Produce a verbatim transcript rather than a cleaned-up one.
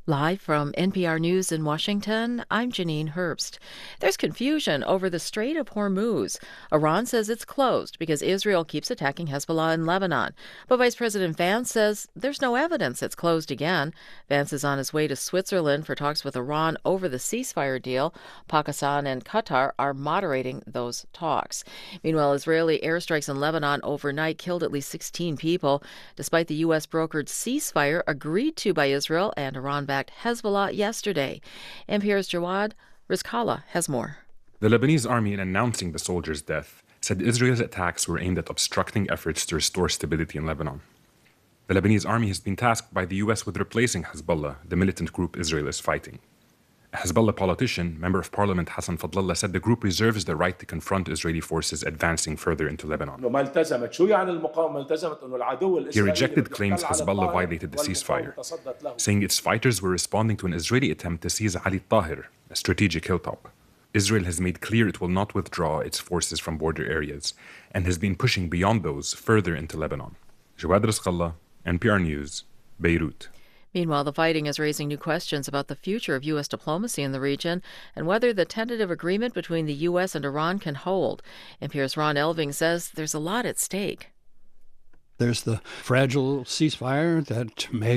Live from N P R News in Washington, I'm Janine Herbst. There's confusion over the Strait of Hormuz. Iran says it's closed because Israel keeps attacking Hezbollah in Lebanon. But Vice President Vance says there's no evidence it's closed again. Vance is on his way to Switzerland for talks with Iran over the ceasefire deal. Pakistan and Qatar are moderating those talks. Meanwhile, Israeli airstrikes in Lebanon overnight killed at least sixteen people, despite the U S brokered ceasefire agreed to by Israel and Iran-backed Hezbollah yesterday. N P R's Jawad Rizkallah has more. The Lebanese army, in announcing the soldier's death, said Israel's attacks were aimed at obstructing efforts to restore stability in Lebanon. The Lebanese army has been tasked by the U S with replacing Hezbollah, the militant group Israel is fighting. A Hezbollah politician, Member of Parliament Hassan Fadlallah, said the group reserves the right to confront Israeli forces advancing further into Lebanon. He rejected claims Hezbollah violated the ceasefire, saying its fighters were responding to an Israeli attempt to seize Ali Tahir, a strategic hilltop. Israel has made clear it will not withdraw its forces from border areas and has been pushing beyond those further into Lebanon. Jawad Rizkallah, N P R News, Beirut. Meanwhile, the fighting is raising new questions about the future of U S diplomacy in the region and whether the tentative agreement between the U S and Iran can hold. N P R's Ron Elving says there's a lot at stake. There's the fragile ceasefire that may